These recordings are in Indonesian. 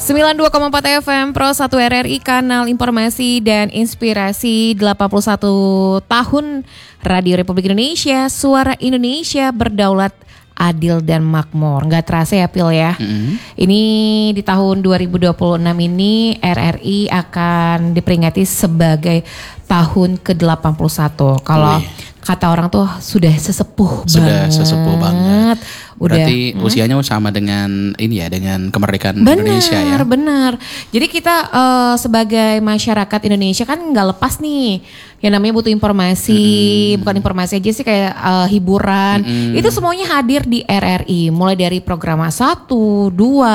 92,4 FM Pro 1 RRI, kanal informasi dan inspirasi. 81 tahun Radio Republik Indonesia, suara Indonesia berdaulat, adil dan makmur. Nggak terasa ya Pil ya. Ini di tahun 2026 ini RRI akan diperingati sebagai tahun ke-81. Kalau kata orang tuh sudah sesepuh banget. Sudah sesepuh banget. Berarti usianya sama dengan ini ya, dengan kemerdekaan Indonesia ya. Benar. Jadi kita sebagai masyarakat Indonesia kan nggak lepas nih yang namanya butuh informasi, bukan informasi aja sih, kayak hiburan. Itu semuanya hadir di RRI, mulai dari program 1, 2,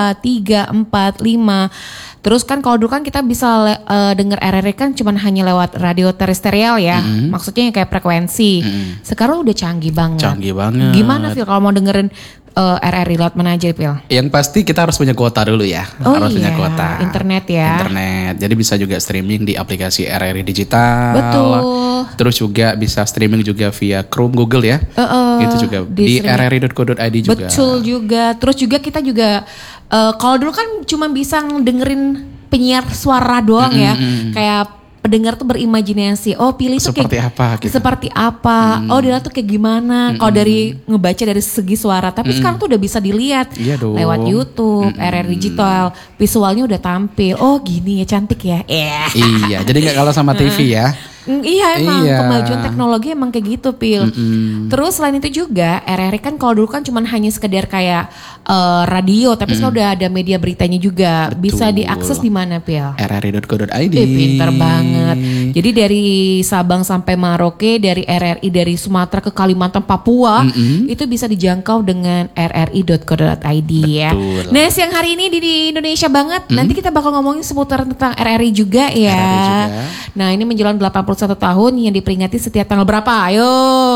3, 4, 5. Terus kan kalau dulu kan kita bisa denger RRI kan cuman hanya lewat radio terestrial ya. Maksudnya yang kayak frekuensi. Sekarang udah canggih banget. Canggih banget. Gimana Phil kalau mau dengerin RRI lewat mana aja Phil? Yang pasti kita harus punya kuota dulu ya. Harus punya kuota. Internet ya. Internet. Jadi bisa juga streaming di aplikasi RRI Digital. Betul. Terus juga bisa streaming juga via Chrome Google ya. Itu juga di rri.co.id juga. Betul juga. Terus juga kita juga kalau dulu kan cuma bisa dengerin penyiar suara doang ya. Kayak pendengar tuh berimajinasi, oh pilih tuh seperti kayak apa gitu. Seperti apa, oh dia tuh kayak gimana. Kalau dari ngebaca dari segi suara, tapi sekarang tuh udah bisa dilihat lewat YouTube, RRI Digital, visualnya udah tampil. Oh gini ya, cantik ya. Iya, jadi nggak kalah sama TV ya. Iya emang kemajuan teknologi emang kayak gitu Pil. Terus selain itu juga RRI kan kalau dulu kan cuman hanya sekedar kayak radio, tapi sekarang udah ada media beritanya juga. Betul. Bisa diakses di mana Pil? rri.co.id. Pinter banget. Jadi dari Sabang sampai Merauke, dari RRI dari Sumatera ke Kalimantan, Papua, itu bisa dijangkau dengan rri.co.id ya. Nah siang hari ini di Indonesia banget, nanti kita bakal ngomongin seputar tentang RRI juga ya. RRI juga. Nah ini menjelang 81 tahun yang diperingati setiap tanggal berapa? Ayo.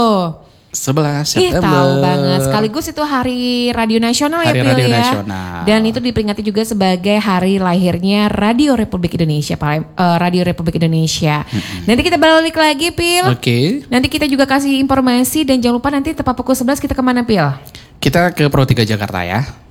11 September. Tahu banget. Sekaligus itu Hari Radio Nasional Hari ya Pil Radio ya. Nasional. Dan itu diperingati juga sebagai hari lahirnya Radio Republik Indonesia, Radio Republik Indonesia. Nanti kita balik lagi Pil. Oke. Nanti kita juga kasih informasi dan jangan lupa nanti tepat pukul 11 kita kemana Pil? Kita ke Pro 3 Jakarta ya.